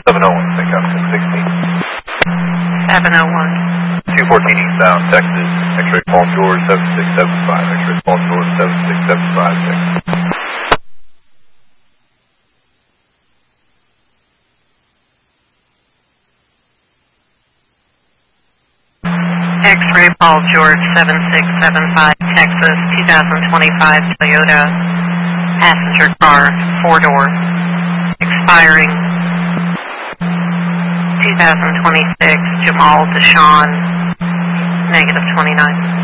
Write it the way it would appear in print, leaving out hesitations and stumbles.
701, pick up 16. 701. 214 eastbound, Texas, X-ray Paul George 7675, X-ray Paul George 7675, Texas. X-ray Paul George 7675, Texas, 2025 Toyota passenger car, 4-door, expiring 2026, Jamal Deshawn, -29.